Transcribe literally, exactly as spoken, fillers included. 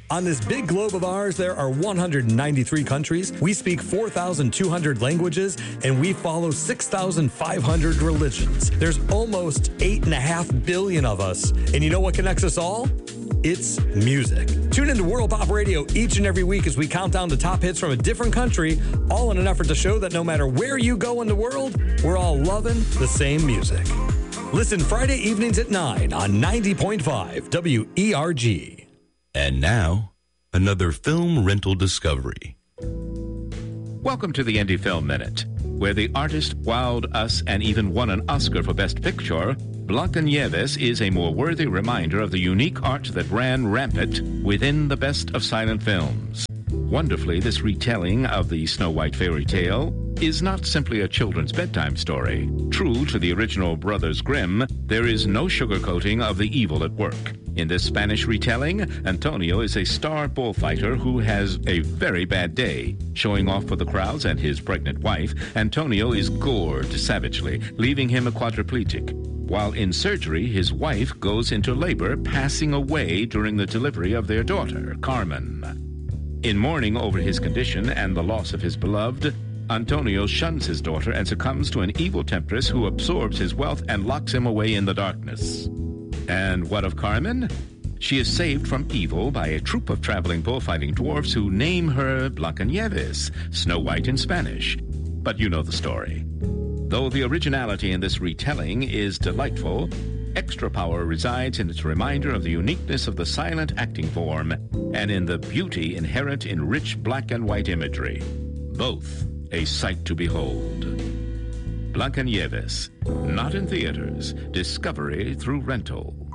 On this big globe of ours, there are one hundred ninety-three countries. We speak four thousand two hundred languages, and we follow six thousand five hundred religions. There's almost eight and a half billion of us. And you know what connects us all? It's music. Tune into World Pop Radio each and every week as we count down the top hits from a different country, all in an effort to show that no matter where you go in the world, we're all loving the same music. Listen Friday evenings at nine on ninety point five W E R G. And now, another film rental discovery. Welcome to the Indie Film Minute, where the artist wowed us and even won an Oscar for Best Picture. Blancanieves is a more worthy reminder of the unique art that ran rampant within the best of silent films. Wonderfully, this retelling of the Snow White fairy tale is not simply a children's bedtime story. True to the original Brothers Grimm, there is no sugarcoating of the evil at work. In this Spanish retelling, Antonio is a star bullfighter who has a very bad day. Showing off for the crowds and his pregnant wife, Antonio is gored savagely, leaving him a quadriplegic. While in surgery, his wife goes into labor, passing away during the delivery of their daughter, Carmen. In mourning over his condition and the loss of his beloved, Antonio shuns his daughter and succumbs to an evil temptress who absorbs his wealth and locks him away in the darkness. And what of Carmen? She is saved from evil by a troupe of traveling bullfighting dwarfs who name her Blancanieves, Snow White in Spanish. But you know the story. Though the originality in this retelling is delightful, extra power resides in its reminder of the uniqueness of the silent acting form and in the beauty inherent in rich black and white imagery. Both a sight to behold. Blancanieves, not in theaters, discovery through rental.